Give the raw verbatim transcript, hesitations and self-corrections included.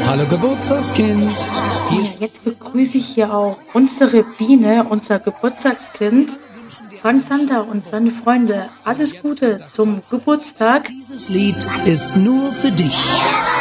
Hallo Geburtstagskind. Hier Ja, jetzt begrüße ich hier auch unsere Biene, unser Geburtstagskind, Frank Sander und seine Freunde. Alles Gute zum Geburtstag. dieses Lied ist nur für dich.